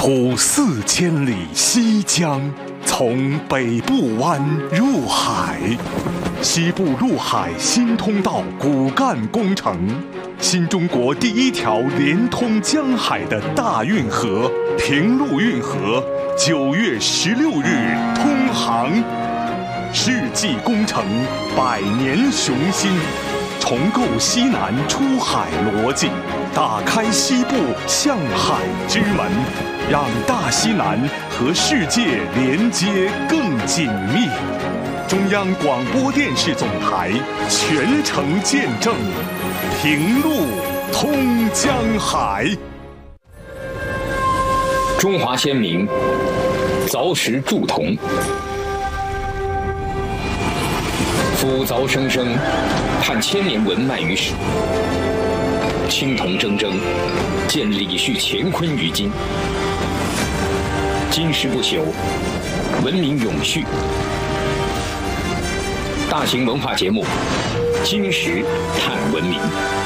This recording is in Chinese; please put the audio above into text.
出4000里西江，从北部湾入海。西部陆海新通道骨干工程，新中国第一条连通江海的大运河平陆运河9月16日通航。世纪工程，100年雄心，重构西南出海逻辑，打开西部向海之门，让大西南和世界连接更紧密。中央广播电视总台全程见证，平陆通江海。 中华先民凿石铸铜，夫凿生生，探千年文脉于史。青铜铮铮，见李旭乾坤于今。金石不朽，文明永续。大型文化节目《金石探文明》。